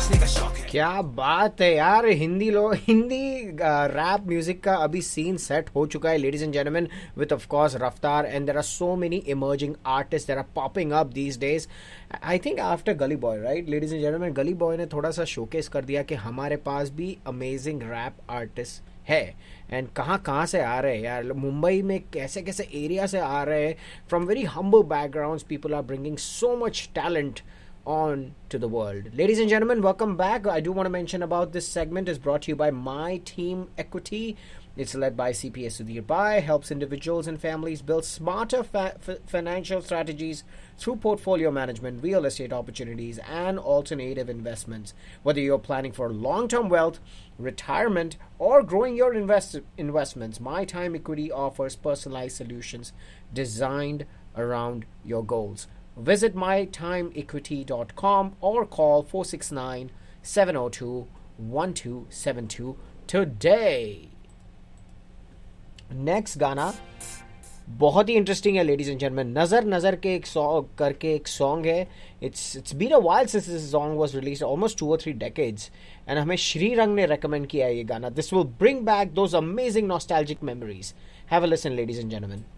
क्या बात है यार, हिंदी रैप म्यूजिक का अभी सीन सेट हो चुका है ladies and gentleman, with of course रफ्तार, and there are so many emerging artist that are popping up these days. I think after गली boy, right ladies and gentleman, गली boy ने थोड़ा सा शोकेस कर दिया कि हमारे पास भी अमेजिंग रैप आर्टिस्ट है. एंड कहाँ कहाँ से आ रहे हैं यार, मुंबई में कैसे कैसे एरिया से आ रहे हैं. From very humble backgrounds people are bringing so much talent on to the world. Ladies and gentlemen, welcome back. I do want to mention about this segment is brought to you by My Team Equity. It's led by CPA Sudhir Pai, helps individuals and families build smarter financial strategies through portfolio management, real estate opportunities, and alternative investments. Whether you're planning for long-term wealth, retirement, or growing your investments, My Time Equity offers personalized solutions designed around your goals. Visit mytimeequity.com or call 469-702-1272 today. Next गाना बहुत ही interesting है ladies and gentleman. नजर नजर के एक song करके एक song है. It's been a while since this song was released, almost 2 or 3 decades, and हमें श्री रंग ने रेकमेंड किया है ये गाना. This will bring back those amazing nostalgic memories. Have a listen ladies and gentleman.